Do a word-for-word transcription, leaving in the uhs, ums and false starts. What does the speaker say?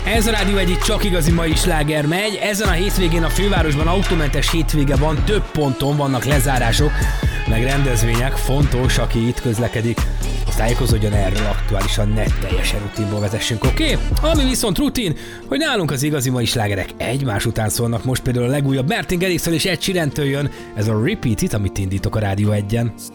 Ez a Rádió egy csak igazi mai sláger megy. Ezen a hétvégén a fővárosban autómentes hétvége van, több ponton vannak lezárások, meg rendezvények. Fontos, aki itt közlekedik, azt tájékozódjon erről aktuálisan, ne teljesen rutinból vezessünk, oké? Okay? Ami viszont rutin, hogy nálunk az igazi mai slágerek egymás után szólnak. Most például a legújabb Martin Garrixtől és Ed Sheerantől jön ez a Repeat It, amit indítok a Rádió egyen.